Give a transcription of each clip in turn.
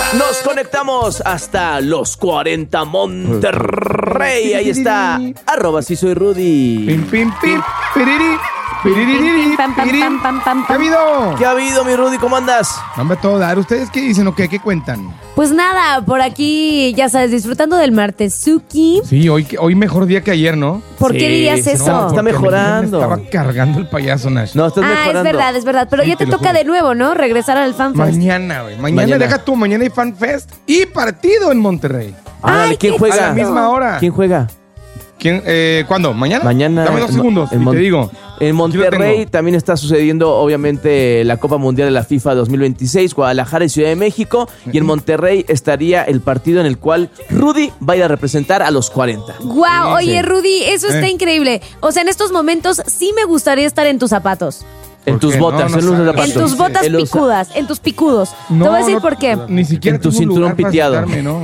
Nos conectamos hasta los 40 Monterrey. Ahí está, @sí soy Rudy. Pim, pim, pim, piriri, piriri, Pam, pam, piriri. pam, pam, pam, ¿Qué ha habido? ¿Qué ha habido, mi Rudy? ¿Cómo andas? Hombre, todo dar. ¿Ustedes qué dicen o qué? ¿Qué cuentan? Pues nada, por aquí, ya sabes, disfrutando del martesuki. Sí, hoy mejor día que ayer, ¿no? ¿Por qué Sí, dirías sí, eso? no, está Porque mejorando. me estaba cargando el payaso, Nash. No, estás mejorando. Es verdad. Pero Sí, ya te te lo toca juro. de nuevo, ¿no? Regresar al FanFest. Mañana, güey. Mañana, Mañana. deja tú. Mañana hay Fan Fest y partido en Monterrey. Ándale, Ay, ¿quién qué juega? A la misma hora. ¿Quién juega? ¿Quién? ¿Cuándo? ¿Mañana? Mañana. Dame 2 segundos y te digo. En Aquí lo Monterrey tengo. también está sucediendo, obviamente, la Copa Mundial de la FIFA 2026, Guadalajara y Ciudad de México. Y en Monterrey estaría el partido en el cual Rudy va a ir a representar a los 40. Guau, oye, Sí. Rudy, eso está Eh. increíble. O sea, en estos momentos sí me gustaría estar en tus zapatos. En ¿Por tus qué? botas, No, en no los sabes. zapatos. En tus botas En los- picudas, en tus picudos. Te voy a decir por qué. Ni siquiera En tu tengo un cinturón lugar para piteado. sentarme, ¿no?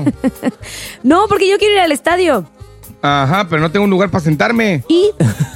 No, porque yo quiero ir al estadio. Ajá, pero no tengo un lugar para sentarme. Y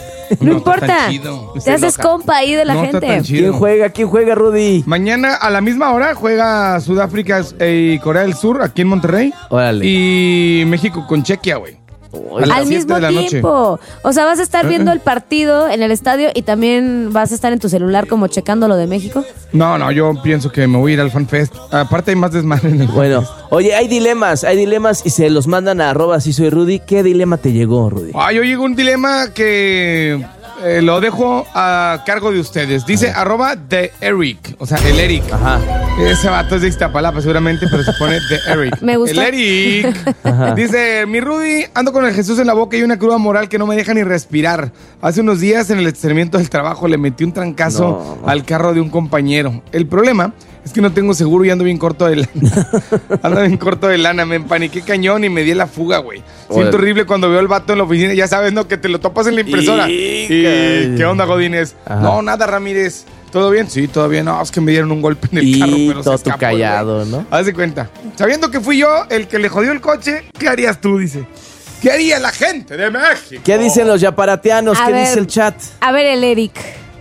no No, está importa. tan chido. Te Estoy haces loca. compa ahí de la No, está gente. tan chido. ¿Quién juega? ¿Quién juega, Rudy? Mañana a la misma hora juega Sudáfrica y Corea del Sur aquí en Monterrey. Órale. Y México con Chequia, güey. A las Al 7 mismo de la noche. tiempo. O sea, vas a estar viendo el partido en el estadio y también vas a estar en tu celular como checando lo de México. No, yo pienso que me voy a ir al FanFest. Aparte hay más desmadre en el Bueno, FanFest. oye, hay dilemas y se los mandan a @sí soy Rudy. ¿Qué dilema te llegó, Rudy? Ay, yo llegó un dilema que lo dejo a cargo de ustedes. Dice @de Eric. O sea, el Eric. Ajá. Ese vato es de Iztapalapa seguramente, pero se pone de Eric. Me gustó. El Eric. Dice, mi Rudy, ando con el Jesús en la boca y una cruda moral que no me deja ni respirar. Hace unos días en el estacionamiento del trabajo le metí un trancazo al carro de un compañero. El problema es que no tengo seguro y ando bien corto de lana. Ando bien corto de lana. Me empaniqué cañón y me di la fuga, güey. Siento horrible cuando veo al vato en la oficina. Ya sabes, ¿no? Que te lo topas en la impresora. ¿Y qué onda, Godínez? Ajá. No, nada, Ramírez. ¿Todo bien? Sí, todo bien. No, es que me dieron un golpe en el carro, pero se todo tú escapó, callado, güey. ¿no? Haz de cuenta. Sabiendo que fui yo el que le jodió el coche, ¿qué harías tú? Dice. ¿Qué haría la gente de México? ¿Qué dicen los yaparateanos? A ¿Qué ver. dice el chat? A ver, el Eric.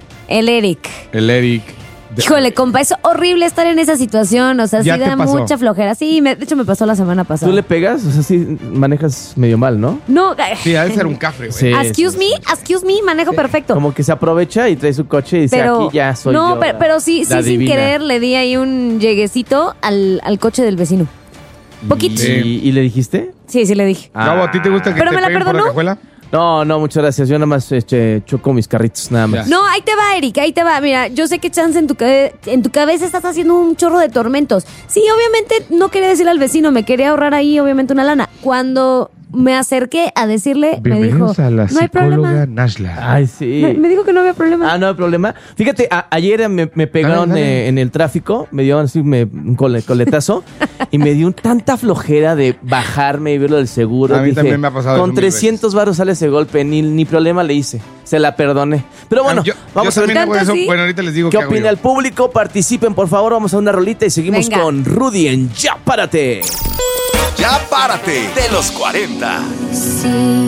El Eric. El Eric. Híjole, compa, es horrible estar en esa situación. O sea, sí ¿Ya te da pasó? mucha flojera. Sí, de hecho me pasó la semana pasada. ¿Tú le pegas? O sea, sí manejas medio mal, ¿no? No, Sí, ha de ser un cafre, güey. Sí. excuse me, manejo perfecto. Como que se aprovecha y trae su coche y dice, Pero, aquí ya soy no, yo. pero sí, la sin divina. querer le di ahí un lleguecito al coche del vecino. Poquito. ¿Y le dijiste? Sí, le dije. Gabo, ¿a ti te gusta que ¿Pero te me la peguen por la perdonó? cajuela? No, muchas gracias. Yo nada más choco mis carritos, nada más. Ya. No, ahí te va, Eric, ahí te va. Mira, yo sé que chance en tu cabeza estás haciendo un chorro de tormentos. Sí, obviamente no quería decirle al vecino, me quería ahorrar ahí obviamente una lana. Cuando me acerqué a decirle, me dijo, Bienvenidos a la no hay problema. psicóloga Nashla. Ay, sí. Me dijo que no había problema. Ah, no hay problema. Fíjate, ayer me pegaron Dale. en el tráfico, me dio así un coletazo y me dio tanta flojera de bajarme y verlo del seguro. A mí también me ha pasado eso Con mil 300 varos sale ese golpe, ni problema le hice. Se la perdoné. Pero bueno, vamos a ver también hago ¿Tanto eso. así? Bueno, ahorita les digo qué qué hago opina yo. el público. Participen, por favor. Vamos a una rolita y seguimos Venga. con Rudy en Ya Párate. Ya párate de los 40. Sí.